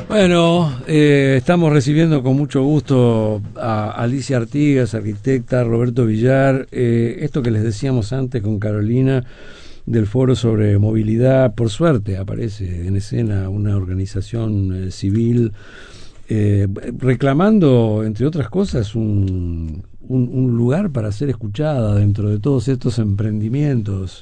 Bueno, estamos recibiendo con mucho gusto a Alicia Artigas, arquitecta, Roberto Villar, esto que les decíamos antes con Carolina del foro sobre movilidad. Por suerte aparece en escena una organización civil reclamando, entre otras cosas, un lugar para ser escuchada dentro de todos estos emprendimientos.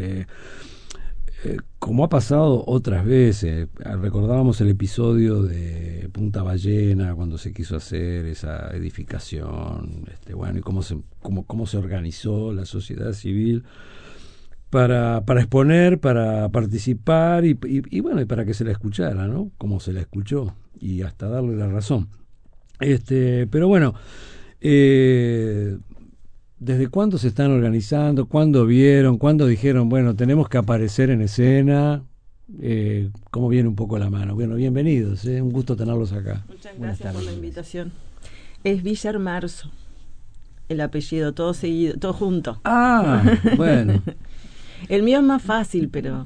Como ha pasado otras veces, recordábamos el episodio de Punta Ballena cuando se quiso hacer esa edificación, bueno, y cómo se organizó la sociedad civil para exponer, para participar y bueno, y para que se la escuchara, ¿no? Como se la escuchó y hasta darle la razón. Pero bueno, ¿desde cuándo se están organizando? ¿Cuándo vieron? ¿Cuándo dijeron, bueno, tenemos que aparecer en escena? ¿Cómo viene un poco la mano? Bueno, bienvenidos, un gusto tenerlos acá. Muchas gracias por la invitación. Es Villar Marzo, el apellido, todo seguido, todo junto. Ah, bueno. El mío es más fácil, pero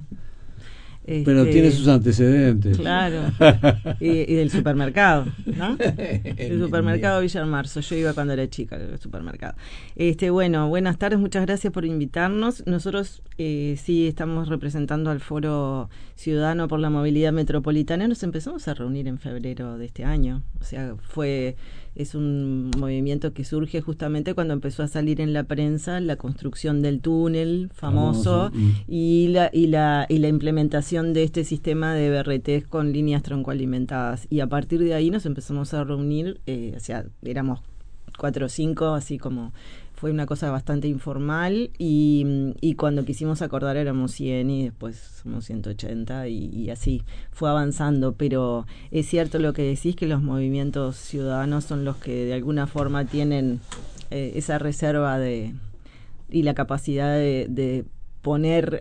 tiene sus antecedentes. Claro. y del supermercado, ¿no? El supermercado Villar Marzo. Yo iba cuando era chica al supermercado. Bueno, buenas tardes, muchas gracias por invitarnos. Nosotros sí estamos representando al Foro Ciudadano por la Movilidad Metropolitana. Nos empezamos a reunir en febrero de este año. O sea, es un movimiento que surge justamente cuando empezó a salir en la prensa la construcción del túnel famoso y la implementación de este sistema de BRTs con líneas troncoalimentadas. Y a partir de ahí nos empezamos a reunir, o sea, éramos 4 o 5, así como fue una cosa bastante informal y cuando quisimos acordar éramos 100 y después somos 180 y así fue avanzando, pero es cierto lo que decís, que los movimientos ciudadanos son los que de alguna forma tienen esa reserva y la capacidad de poner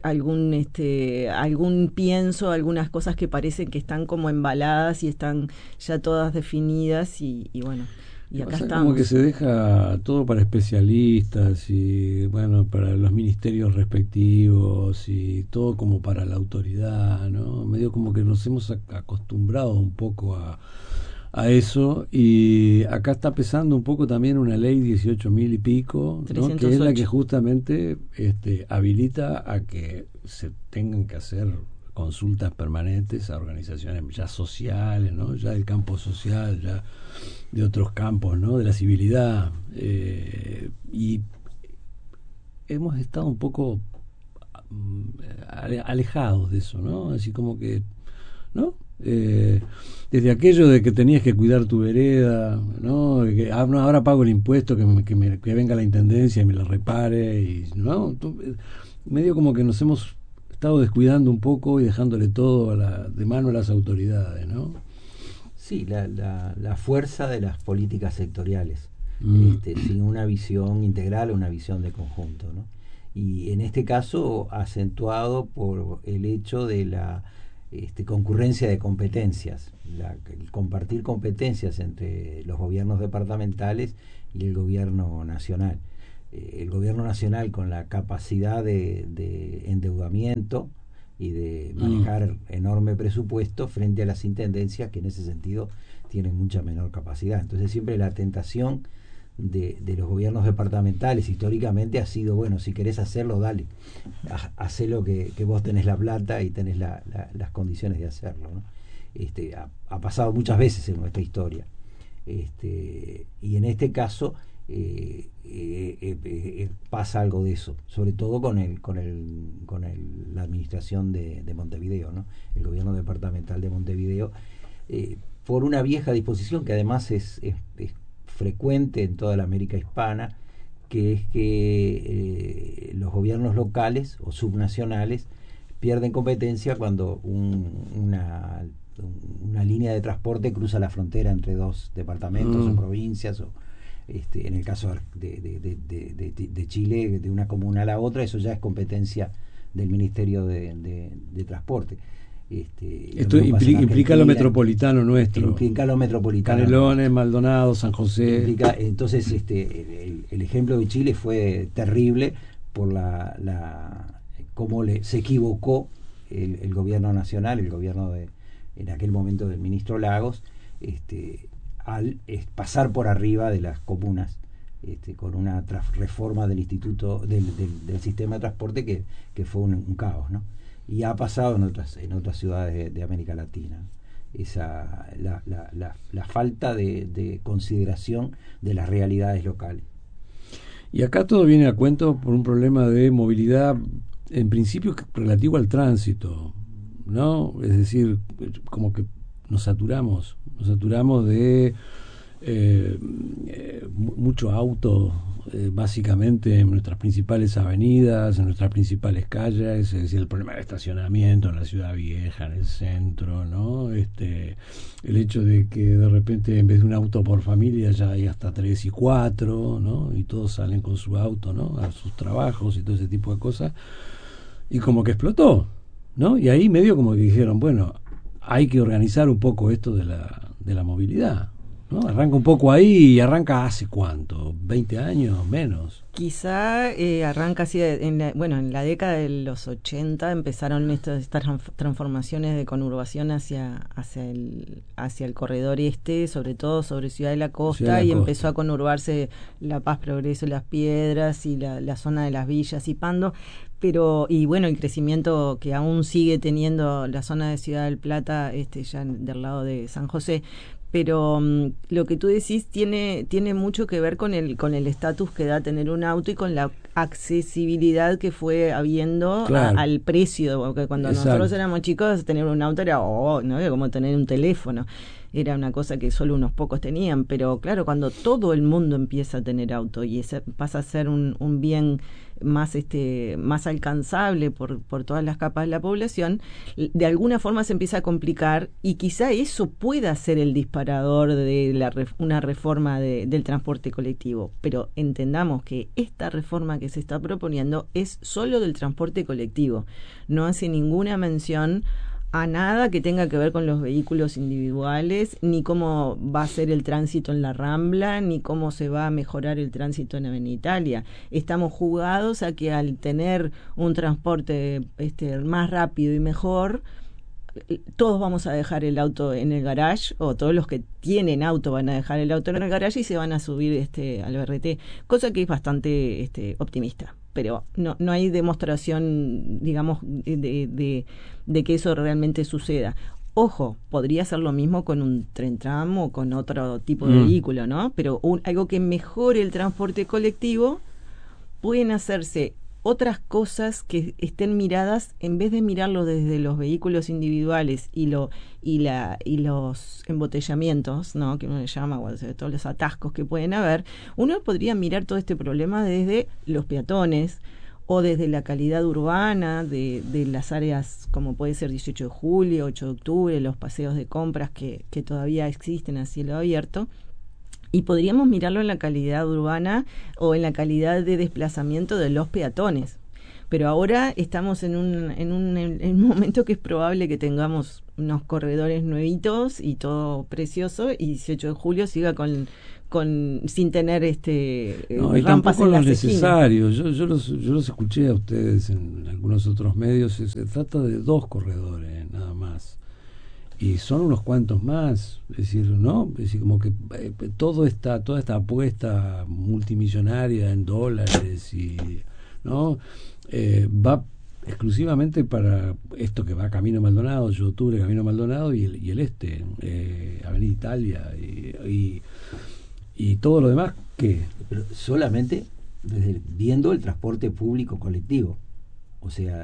algún pienso, algunas cosas que parecen que están como embaladas y están ya todas definidas y bueno. Y acá estamos. Como que se deja todo para especialistas y bueno, para los ministerios respectivos y todo como para la autoridad, ¿no? Medio como que nos hemos acostumbrado un poco a eso, y acá está pesando un poco también una ley 18.000 y pico, ¿no? Que es la que justamente habilita a que se tengan que hacer consultas permanentes a organizaciones ya sociales, ¿no? Ya del campo social, ya de otros campos, ¿no? De la civilidad, y hemos estado un poco alejados de eso, ¿no? Así como que, ¿no? Desde aquello de que tenías que cuidar tu vereda, ¿no? Que ahora pago el impuesto, que venga la intendencia y me la repare, y ¿no? Medio como que nos hemos estado descuidando un poco y dejándole todo de mano a las autoridades, ¿no? Sí, la fuerza de las políticas sectoriales, sin una visión integral o una visión de conjunto, ¿no? Y en este caso acentuado por el hecho de la concurrencia de competencias, el compartir competencias entre los gobiernos departamentales y el gobierno nacional. El gobierno nacional con la capacidad de endeudamiento y de manejar enorme presupuesto frente a las intendencias, que en ese sentido tienen mucha menor capacidad. Entonces siempre la tentación de los gobiernos departamentales históricamente ha sido, bueno, si querés hacerlo, dale, hacé lo que vos tenés la plata y tenés las condiciones de hacerlo, ¿no? Ha pasado muchas veces en nuestra historia, y en este caso pasa algo de eso, sobre todo con la administración de Montevideo, ¿no? El gobierno departamental de Montevideo, por una vieja disposición que además es frecuente en toda la América hispana, que es que los gobiernos locales o subnacionales pierden competencia cuando una línea de transporte cruza la frontera entre dos departamentos o provincias, o en el caso de Chile, de una comuna a la otra, eso ya es competencia del Ministerio de Transporte. Esto implica lo metropolitano nuestro. Implica lo metropolitano. Canelones, Maldonado, San José. Entonces, el ejemplo de Chile fue terrible por cómo se equivocó el gobierno nacional, el gobierno en aquel momento del ministro Lagos, al pasar por arriba de las comunas, con una reforma del instituto del sistema de transporte que fue un caos, ¿no? Y ha pasado en otras ciudades de América Latina. La falta de consideración de las realidades locales. Y acá todo viene a cuento por un problema de movilidad, en principio relativo al tránsito, ¿no? Es decir, como que nos saturamos de mucho auto, básicamente en nuestras principales avenidas, en nuestras principales calles, es decir, el problema del estacionamiento en la ciudad vieja, en el centro, ¿no? El hecho de que de repente en vez de un auto por familia ya hay hasta 3 y 4, ¿no? Y todos salen con su auto, ¿no? A sus trabajos y todo ese tipo de cosas, y como que explotó, ¿no? Y ahí medio como que dijeron, bueno, hay que organizar un poco esto de la movilidad, ¿no? Arranca un poco ahí y arranca hace ¿cuánto? ¿20 años? Menos. Quizá arranca así, en la década de los 80 empezaron estas transformaciones de conurbación hacia el corredor este, sobre todo sobre Ciudad de la Costa, empezó a conurbarse La Paz, Progreso, Las Piedras y la zona de las villas y Pando. El crecimiento que aún sigue teniendo la zona de Ciudad del Plata, ya del lado de San José. Pero lo que tú decís tiene mucho que ver con el estatus que da tener un auto y con la accesibilidad que fue habiendo al precio, porque cuando nosotros éramos chicos tener un auto era no era como tener un teléfono, era una cosa que solo unos pocos tenían, pero claro, cuando todo el mundo empieza a tener auto y ese pasa a ser un bien más alcanzable por todas las capas de la población, de alguna forma se empieza a complicar, y quizá eso pueda ser el disparador de una reforma del transporte colectivo. Pero entendamos que esta reforma que se está proponiendo es solo del transporte colectivo, no hace ninguna mención a nada que tenga que ver con los vehículos individuales, ni cómo va a ser el tránsito en la Rambla, ni cómo se va a mejorar el tránsito en Avenida Italia. Estamos jugados a que al tener un transporte más rápido y mejor, todos vamos a dejar el auto en el garage, o todos los que tienen auto van a dejar el auto en el garage y se van a subir al BRT, cosa que es bastante optimista. Pero no hay demostración, digamos, de que eso realmente suceda. Ojo, podría ser lo mismo con un tren tram o con otro tipo de vehículo, ¿no? Pero algo que mejore el transporte colectivo, pueden hacerse otras cosas que estén miradas, en vez de mirarlo desde los vehículos individuales y los embotellamientos, ¿no? Que uno le llama, todos los atascos que pueden haber, uno podría mirar todo este problema desde los peatones o desde la calidad urbana de las áreas como puede ser 18 de julio, 8 de octubre, los paseos de compras que todavía existen a cielo abierto. Y podríamos mirarlo en la calidad urbana o en la calidad de desplazamiento de los peatones. Pero ahora estamos en un momento que es probable que tengamos unos corredores nuevitos y todo precioso, y 18 de julio siga sin tener y tampoco lo necesario. Yo los escuché a ustedes en algunos otros medios. Se trata de 2 corredores nada más. Y son unos cuantos más, es decir, ¿no? Es decir, como que toda esta apuesta multimillonaria en dólares y, ¿no? Va exclusivamente para esto que va camino Maldonado, 8 de octubre, camino Maldonado y el Avenida Italia y todo lo demás que... Pero solamente viendo el transporte público colectivo, o sea,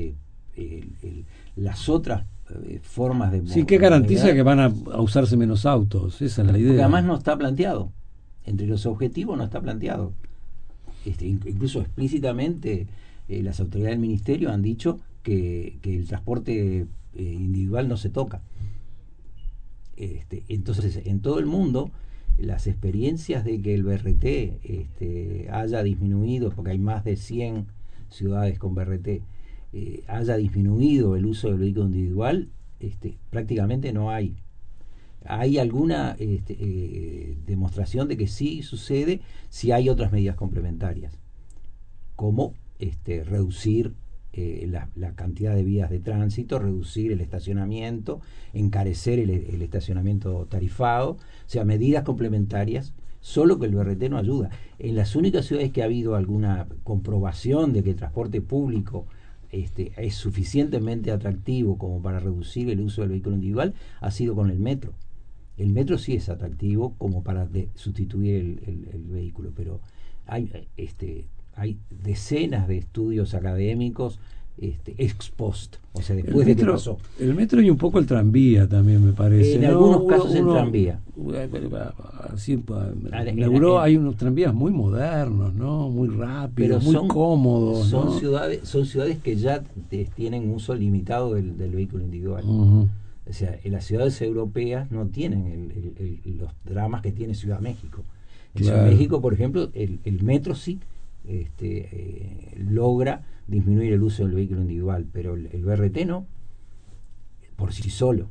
las otras formas de... Sí, ¿qué garantiza que van a usarse menos autos? Esa es la idea. Porque además no está planteado. Entre los objetivos no está planteado. Incluso explícitamente las autoridades del ministerio han dicho que el transporte individual no se toca. Entonces, en todo el mundo, las experiencias de que el BRT haya disminuido, porque hay más de 100 ciudades con BRT, haya disminuido el uso del vehículo individual, prácticamente no hay. Hay alguna demostración de que sí sucede si hay otras medidas complementarias, como reducir la cantidad de vías de tránsito, reducir el estacionamiento, encarecer el estacionamiento tarifado, o sea, medidas complementarias, solo que el BRT no ayuda. En las únicas ciudades que ha habido alguna comprobación de que el transporte público es suficientemente atractivo como para reducir el uso del vehículo individual, ha sido con el metro. El metro sí es atractivo como para sustituir el vehículo, pero hay decenas de estudios académicos ex post, o sea, después de que pasó. El metro y un poco el tranvía también, me parece. En algunos casos el tranvía. En Europa hay unos tranvías muy modernos, ¿no? Muy rápidos, muy cómodos. Son ciudades que ya tienen uso limitado del vehículo individual. Uh-huh. O sea, en las ciudades europeas no tienen los dramas que tiene Ciudad de México. En Ciudad de México, por ejemplo, el metro sí logra disminuir el uso del vehículo individual, pero el BRT no, por sí solo.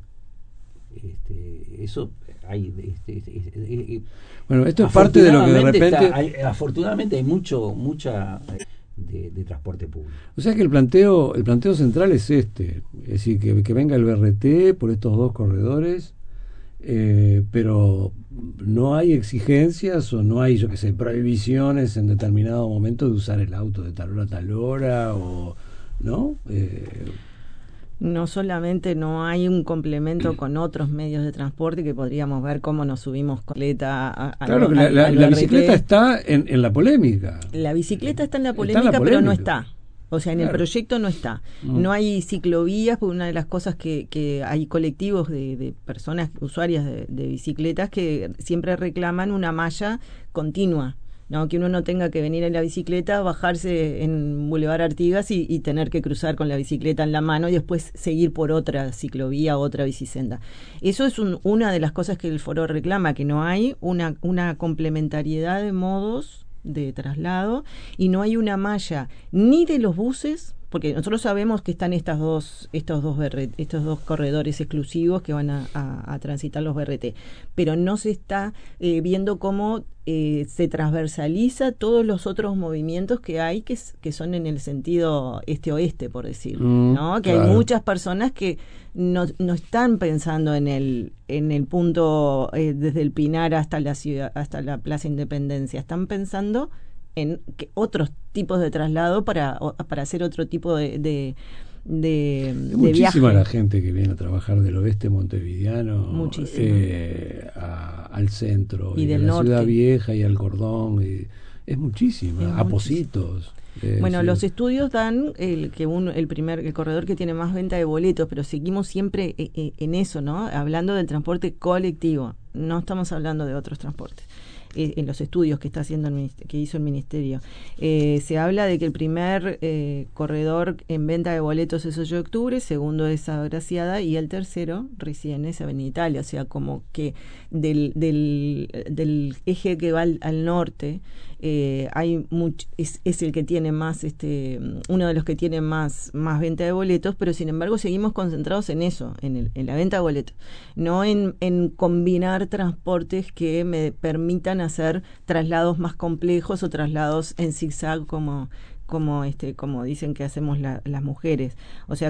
Eso hay. Bueno, esto es parte de lo que de repente. Afortunadamente hay mucha de transporte público. O sea que el planteo central es es decir, que venga el BRT por estos dos corredores, pero no hay exigencias o no hay, yo qué sé, prohibiciones en determinado momento de usar el auto de tal hora a tal hora, o ¿no? No solamente no hay un complemento con otros medios de transporte, que podríamos ver cómo nos subimos con bicicleta. Claro que la bicicleta está en la polémica. La bicicleta está en la polémica, pero no está. O sea, en el proyecto no está. No hay ciclovías, porque una de las cosas que hay colectivos de personas usuarias de bicicletas que siempre reclaman una malla continua, ¿no? Que uno no tenga que venir en la bicicleta, bajarse en Boulevard Artigas y tener que cruzar con la bicicleta en la mano y después seguir por otra ciclovía o otra bicisenda. Eso es una de las cosas que el foro reclama, que no hay una complementariedad de modos de traslado y no hay una malla ni de los buses, porque nosotros sabemos que están estos dos corredores exclusivos que van a transitar los BRT, pero no se está viendo cómo se transversaliza todos los otros movimientos que hay que son en el sentido este-oeste, por decir, ¿no? Que claro. Hay muchas personas que no están pensando en el punto desde el Pinar hasta la ciudad, hasta la Plaza Independencia, están pensando en otros tipos de traslado para hacer otro tipo de muchísima viaje. La gente que viene a trabajar del oeste montevideano al centro y de del la norte. Ciudad Vieja y al Cordón, es muchísima, a Pocitos. Bueno, sí. Los estudios dan el corredor que tiene más venta de boletos, pero seguimos siempre en eso, ¿no? Hablando del transporte colectivo, no estamos hablando de otros transportes. En los estudios que está haciendo que hizo el ministerio, se habla de que el primer corredor en venta de boletos es 8 de octubre, segundo es Agraciada y el tercero recién es Avenida Italia, o sea, como que del eje que va al norte hay es el que tiene más uno de los que tiene más venta de boletos, pero sin embargo seguimos concentrados en eso, en la venta de boletos, no en combinar transportes que me permitan hacer traslados más complejos o traslados en zigzag como dicen que hacemos las mujeres. O sea,